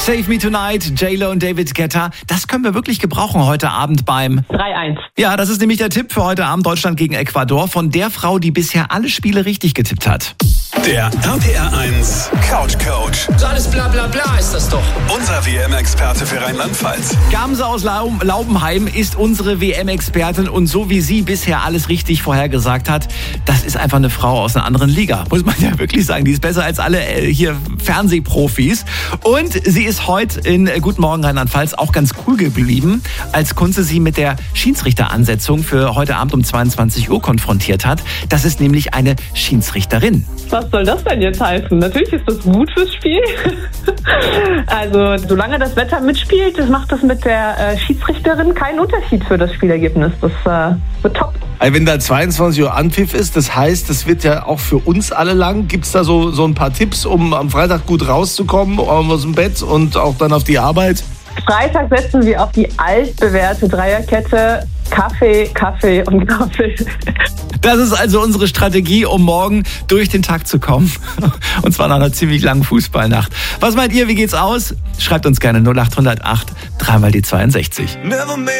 Save Me Tonight, J-Lo und David Guetta. Das können wir wirklich gebrauchen heute Abend beim 3-1. Ja, das ist nämlich der Tipp für heute Abend Deutschland gegen Ecuador von der Frau, die bisher alle Spiele richtig getippt hat. Der RPR 1 Couch Coach. So alles bla bla bla ist das doch. Unser WM-Experte für Rheinland-Pfalz. Gamse aus Laubenheim ist unsere WM-Expertin und so wie sie bisher alles richtig vorhergesagt hat, das ist einfach eine Frau aus einer anderen Liga. Muss man ja wirklich sagen. Die ist besser als alle hier Fernsehprofis. Und sie ist heute in Guten Morgen Rheinland-Pfalz auch ganz cool geblieben, als Kunze sie mit der Schiedsrichteransetzung für heute Abend um 22 Uhr konfrontiert hat. Das ist nämlich eine Schiedsrichterin. Was soll das denn jetzt heißen? Natürlich ist das gut fürs Spiel. Also solange das Wetter mitspielt, das macht das mit der Schiedsrichterin keinen Unterschied für das Spielergebnis. Das wird top. Also wenn da 22 Uhr Anpfiff ist, das heißt, das wird ja auch für uns alle lang. Gibt es da so ein paar Tipps, um am Freitag gut rauszukommen aus dem Bett und auch dann auf die Arbeit? Freitag setzen wir auf die altbewährte Dreierkette. Kaffee, Kaffee und Kaffee. Das ist also unsere Strategie, um morgen durch den Tag zu kommen. Und zwar nach einer ziemlich langen Fußballnacht. Was meint ihr, wie geht's aus? Schreibt uns gerne 0808 3 mal die 62.